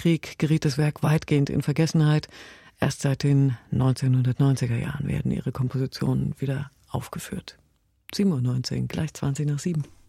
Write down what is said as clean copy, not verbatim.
Weltkrieg geriet das Werk weitgehend in Vergessenheit. Erst seit den 1990er Jahren werden ihre Kompositionen wieder aufgeführt. 7:19 Uhr, gleich 7:20.